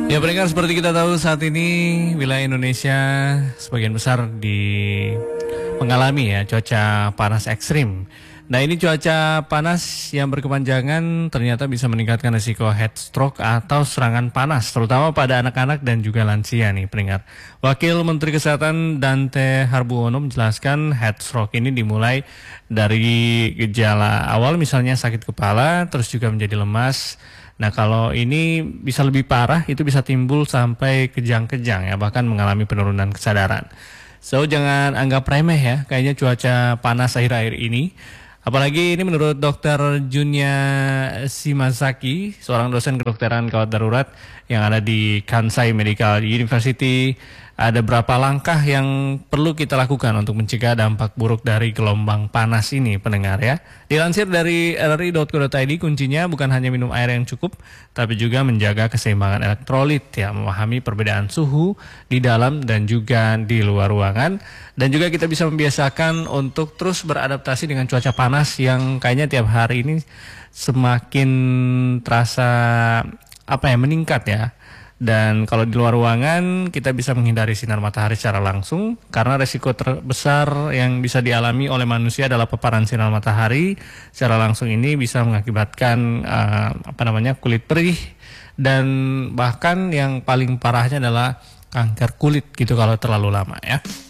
Ya pendengar, seperti kita tahu saat ini wilayah Indonesia sebagian besar mengalami ya cuaca panas ekstrim. Nah, ini cuaca panas yang berkepanjangan ternyata bisa meningkatkan risiko heat stroke atau serangan panas, terutama pada anak-anak dan juga lansia nih pendengar. Wakil Menteri Kesehatan Dante Harbuono menjelaskan heat stroke ini dimulai dari gejala awal misalnya sakit kepala, terus juga menjadi lemas. Nah, kalau ini bisa lebih parah, itu bisa timbul sampai kejang-kejang ya, bahkan mengalami penurunan kesadaran. So, jangan anggap remeh ya, kayaknya cuaca panas akhir-akhir ini. Apalagi ini menurut Dr. Junya Shimazaki, seorang dosen kedokteran gawat darurat yang ada di Kansai Medical University. Ada berapa langkah yang perlu kita lakukan untuk mencegah dampak buruk dari gelombang panas ini, pendengar ya. Dilansir dari rri.co.id, kuncinya bukan hanya minum air yang cukup, tapi juga menjaga keseimbangan elektrolit ya, memahami perbedaan suhu di dalam dan juga di luar ruangan. Dan juga kita bisa membiasakan untuk terus beradaptasi dengan cuaca panas yang kayaknya tiap hari ini semakin terasa meningkat ya. Dan kalau di luar ruangan kita bisa menghindari sinar matahari secara langsung karena resiko terbesar yang bisa dialami oleh manusia adalah paparan sinar matahari secara langsung. Ini bisa mengakibatkan kulit perih dan bahkan yang paling parahnya adalah kanker kulit gitu kalau terlalu lama ya.